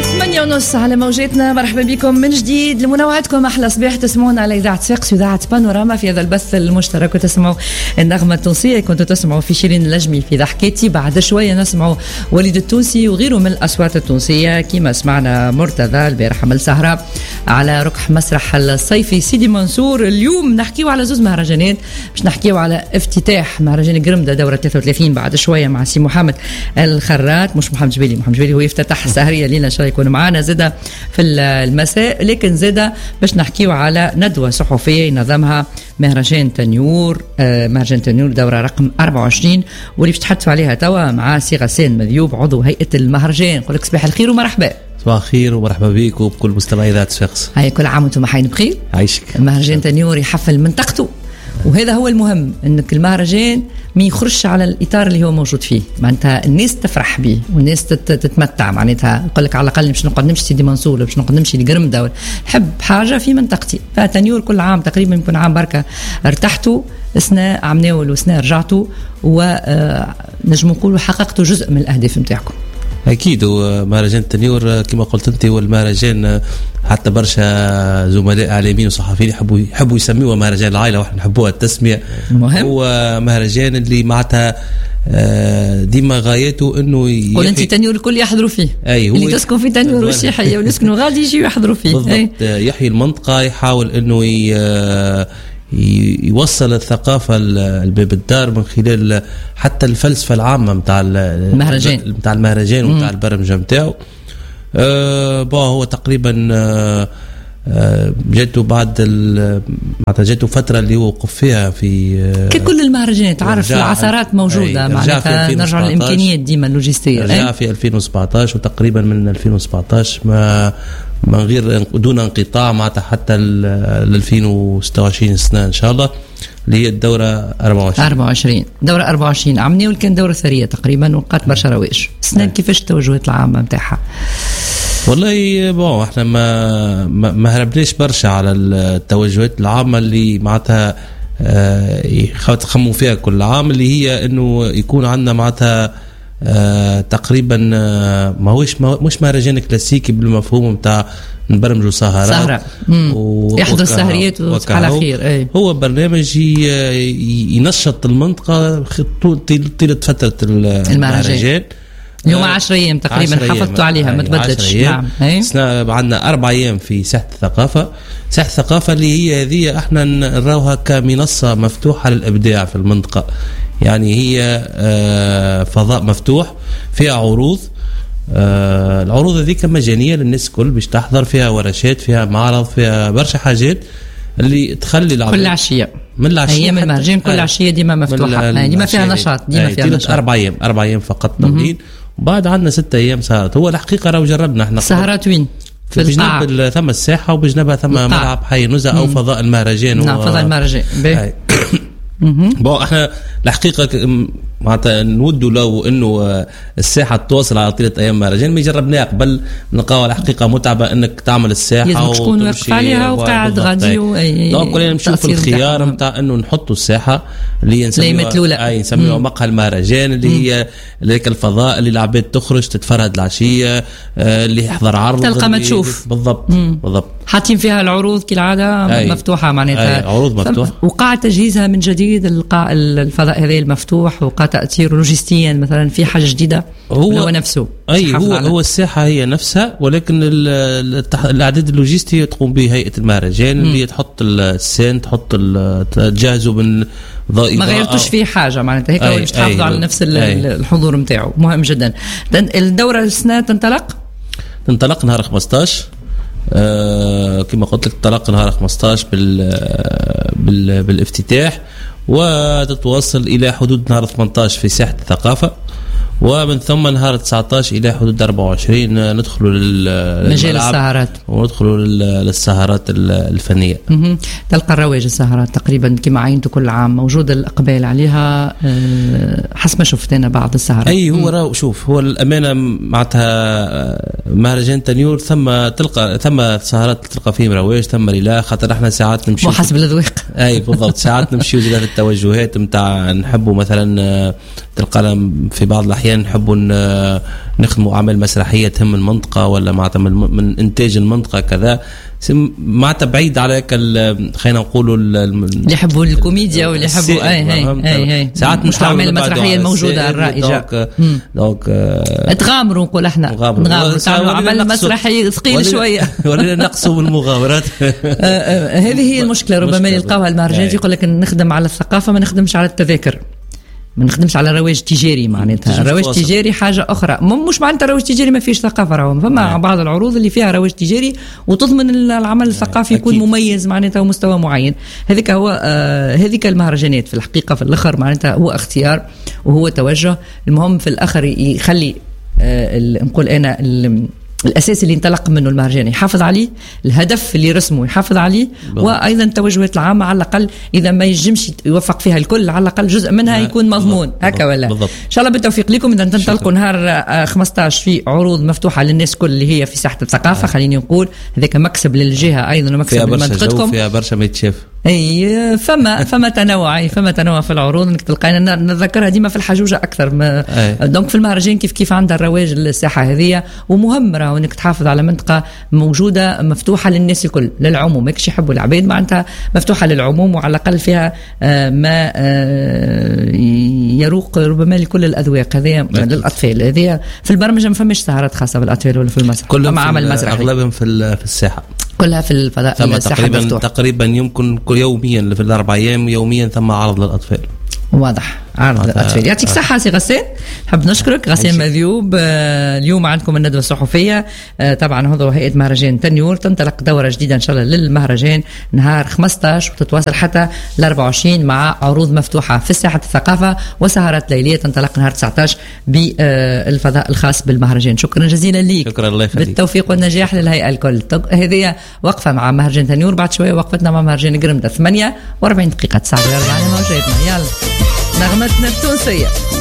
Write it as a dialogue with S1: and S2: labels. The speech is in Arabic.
S1: 8:30 على موجاتنا. مرحبا بكم من جديد لمنوعاتكم أحلى صباح. تسمعونا على إذاعة صفاقس وإذاعة بانوراما في هذا البث المشترك، وتسمعوا النغمة التونسية. كنتوا تسمعوا في شيرين اللجمي في ضحكاتي، بعد شوية نسمعوا وليد التونسي وغيره من الأصوات التونسية. كما سمعنا مرتضى البارح عمل سهرة على ركح مسرح الصيفي سيدي منصور. اليوم نحكيو على زوز مهرجانات، باش نحكيو على افتتاح مهرجان قرمدة دورة 33 بعد شوية مع سي محمد الخراط، مش محمد جبيلي. محمد جبيلي هو يفتتح السهرية لينا، ان شاء الله يكون معنا زاده في المساء. لكن زاده باش نحكيو على ندوه صحفيه ينظمها مهرجان تنيور، مهرجان تنيور دوره رقم 24، واللي باش تحدثوا عليها توا مع سي غسان مذيوب عضو هيئه المهرجان. نقول لك صباح الخير ومرحبا.
S2: صباح الخير ومرحبا بك وبكل مستمعي إذاعة صفاقس.
S1: هاي كل عام وانتم حين بخير.
S2: عايشك.
S1: مهرجان تنيور يحفل منطقته، وهذا هو المهم، انك المهرجان ما يخرجش على الاطار اللي هو موجود فيه. معناتها الناس تفرح به والناس تتمتع. معناتها يقول لك على الاقل باش نقعد نمشي سيدي منصور، باش نقعد نمشي لقرمدة، نحب حاجه في منطقتي. فتنيور كل عام تقريبا يكون عام بركه ارتحتوا، سنه عمناول وسنه رجعتوا، ونجم نقولوا حققتوا جزء من الاهداف نتاعكم.
S2: أكيد. ومهرجان تنيور كما قلت أنت هو المهرجان، حتى برشا زملاء إعلاميين وصحفيين يحبوا يسميوه مهرجان العائلة، وإحنا نحبوها التسمية.
S1: مهم.
S2: هو مهرجان اللي معناتها ديما غايته انه
S1: قول انت تنيور الكل يحضروا فيه. اللي تسكن في تنيور والشيحيه واللي يسكنوا غادي يجيوا يحضروا فيه
S2: بالضبط. يحيي المنطقه، يحاول انه يوصل الثقافة الباب الدار من خلال حتى الفلسفة العامة متاع المهرجان ومتاع البرمجة متاعه. هو تقريبا جاته جاته فترة اللي هو وقف فيها في
S1: كل المهرجانات. عارف العثرات موجودة، معناتها نرجع للإمكانيات ديما اللوجستية.
S2: رجع في 2017، وتقريبا من 2017 ما غير دون انقطاع معناتها حتى ل 2026 سنة إن شاء الله، اللي هي الدورة 24. دورة 24 عمني، والكان دورة ثرية تقريبا، وقعت برشا رواج. السنة كيفاش التوجهات العامة متاعها؟ والله احنا ما هربناش برشا على التوجهات العامة اللي معناتها يخموا فيها كل عام، اللي هي انه يكون عندنا معناتها تقريبا مش مهرجان كلاسيكي بالمفهوم متاع نبرمجوا سهرات
S1: يحضر السهريات على خير. هو
S2: برنامج ينشط المنطقة طيلة فترة المهرجان.
S1: اليوم 10 أيام تقريبا حافظتوا عليها، ما تبدلتش.
S2: نعم. عندنا 4 أيام في ساحة الثقافة. ساحة الثقافة اللي هي هذه احنا نراوها كمنصة مفتوحة للإبداع في المنطقة. يعني هي فضاء مفتوح فيها عروض. العروض هذيك مجانية للناس كل باش تحضر، فيها ورشات، فيها معرض، فيها برشا حاجات اللي تخلي
S1: كل عشية
S2: من العشية.
S1: أيام المهرجان كل عشية ديما مفتوحة، ديما فيها نشاط، ديما فيها نشاط.
S2: 4 أيام فقط طويل، وبعد عندنا 6 أيام سهرات. هو الحقيقة راهو جربنا احنا
S1: سهرات وين؟
S2: في بجنب ثم الساحة، وبجنبها ثم ملعب حي نزهة أو فضاء المهرجان.
S1: نعم، فضاء المهرجان.
S2: احنا الحقيقة معناتها نودوا لو انه الساحه تواصل على طيله ايام مهرجان، ما جربناها قبل، نلقاو الحقيقه متعبه انك تعمل الساحه
S1: وتكون واقف عليها وقاعد غادي.
S2: كلنا نشوف الخيار نتاع انه نحطوا الساحه اللي نسميوها مقهى المهرجان، اللي هي ذاك الفضاء اللي العباد تخرج تتفرهد العشيه، اللي يحضر عرض
S1: تلقى ما تشوف.
S2: بالضبط
S1: حاطين فيها العروض كالعاده مفتوحه، معناتها
S2: عروض مفتوحه.
S1: وقع تجهيزها من جديد الفضاء هذا المفتوح، وقع تأثير لوجستيا مثلا في حاجة جديدة. هو نفسه
S2: هو الساحة هي نفسها، ولكن الأعداد اللوجستية تقوم به هيئة المهرجان، اللي تحط السين، تجهزه من
S1: ما غيرتوش فيه حاجة، معناتها هيك باش تحافظوا على نفس الحضور متاعه. مهم جدا. الدورة السنة تنطلق نهار 15. كما قلت لك انطلق نهار 15 بالافتتاح، وتتوصل إلى حدود نهار 18 في ساحة الثقافة، ومن ثم نهار 19 إلى حدود 24 ندخلوا مجال السهرات،
S2: وندخلوا للسهرات الفنية.
S1: تلقى الرواج السهرات تقريبا كما عينتوا كل عام، موجود الإقبال عليها حسب ما شفت أنا بعض السهرات.
S2: هو شوف، هو الأمانة معناتها مهرجان تنيور ثم سهرات تلقى فيهم رواج، ثم لا، خاطر احنا ساعات نمشي
S1: وحسب الأذواق.
S2: بالضبط. ساعات نمشي في التوجهات متاع نحبوا مثلا تلقى في بعض الأحيان أحيانا نحبوا نخدموا أعمال مسرحية تهم المنطقة ولا معناتها من إنتاج المنطقة كذا، معناتها بعيد على خلينا نقولوا
S1: اللي يحبوا الكوميديا واللي يحبوا أي
S2: ساعات
S1: مش الأعمال المسرحية الموجودة الرائجة
S2: دونك
S1: تغامروا نقول احنا نغامروا تعملوا عمل مسرحي ثقيل شوية
S2: ولا نقصوا بالمغامرات.
S1: هذه هي المشكلة ربما يلقاوها المهرجانات، يقول لك نخدم على الثقافة ما نخدمش على التذاكر، ما نخدمش على رواج تجاري. معناتها رواج تجاري حاجة أخرى، مش معناتها رواج تجاري ما فيش ثقافة، راهم فما بعض العروض اللي فيها رواج تجاري وتضمن العمل الثقافي يكون مميز معناتها ومستوى معين. هذيك هو هذيك المهرجانات في الحقيقة في الآخر معناتها هو اختيار وهو توجه. المهم في الآخر يخلي نقول أنا الأساس اللي انطلق منه المهرجان يحافظ عليه، الهدف اللي رسمه يحافظ عليه، وأيضا التوجهات العامة على الأقل إذا ما يجمش يوفق فيها الكل على الأقل جزء منها يكون مضمون هكا ولا إن شاء الله. بالتوفيق لكم. إذا تنطلقوا نهار 15 في عروض مفتوحة للناس كل اللي هي في ساحة الثقافة، خليني نقول هذاك مكسب للجهة أيضا ومكسب لمنطقتكم.
S2: فيها برشا ما يتشاف.
S1: اي فما تنوع، فما تنوع في العروض انك تلقينا نذكرها ديما في الحجوجه اكثر دونك في المهرجان كيف عندها الرواج الساحه هذه، ومهم راهو انك تحافظ على منطقه موجوده مفتوحه للناس الكل للعموم، ماكش يحبوا العباد معناتها مفتوحه للعموم وعلى الاقل فيها ما يروق ربما لكل الاذواق. هذه للاطفال، هذه في البرمجه ما فماش سهرات خاصه بالاطفال ولا في المسرح،
S2: كلهم عمل مسرحي اغلبهم في الساحه
S1: كلها في الفضاء
S2: تقريبا يمكن كل يوميا في الأربع أيام يوميا ثم عرض للأطفال.
S1: واضح عرض الأطفال. يعطيك صحة سي غسان، حب نشكرك غسان مذيوب. اليوم عندكم الندوة الصحفية طبعا عضو هيئة مهرجان تنيور، تنطلق دورة جديدة إن شاء الله للمهرجان نهار 15 وتتواصل حتى ل 24 مع عروض مفتوحة في ساحة الثقافة وسهرات ليلية تنطلق نهار 19 بالفضاء الخاص بالمهرجان. شكرا جزيلا ليك،
S2: شكرا الله يخليك،
S1: بالتوفيق والنجاح للهيئة الكل. هذه وقفة مع مهرجان تنيور، بعد شوية وقفتنا مع مهرجان قرمدة 48 دقيقة 9 على موجاتنا. يلا نغمتنا التونسية.